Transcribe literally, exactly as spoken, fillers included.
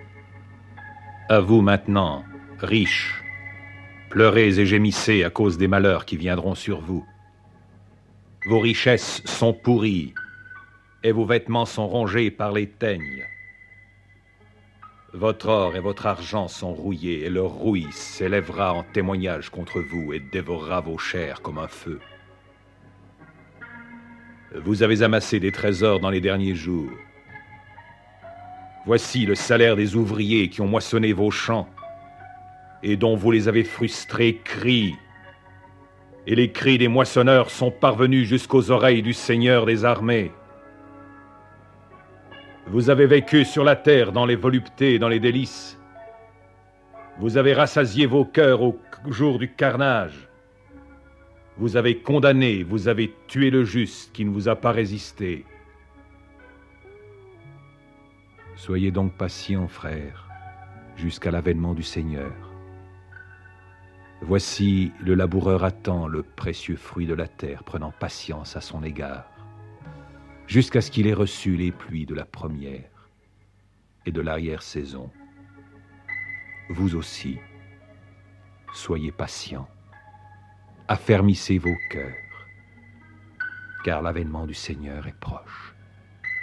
À vous maintenant, riches, pleurez et gémissez à cause des malheurs qui viendront sur vous. Vos richesses sont pourries, et vos vêtements sont rongés par les teignes. Votre or et votre argent sont rouillés, et leur rouille s'élèvera en témoignage contre vous et dévorera vos chairs comme un feu. Vous avez amassé des trésors dans les derniers jours. Voici le salaire des ouvriers qui ont moissonné vos champs, et dont vous les avez frustrés crient. Et les cris des moissonneurs sont parvenus jusqu'aux oreilles du Seigneur des armées. Vous avez vécu sur la terre dans les voluptés et dans les délices. Vous avez rassasié vos cœurs au jour du carnage. Vous avez condamné, vous avez tué le juste qui ne vous a pas résisté. Soyez donc patients, frères, jusqu'à l'avènement du Seigneur. Voici, le laboureur attend le précieux fruit de la terre, prenant patience à son égard, jusqu'à ce qu'il ait reçu les pluies de la première et de l'arrière-saison. Vous aussi, soyez patients, affermissez vos cœurs, car l'avènement du Seigneur est proche.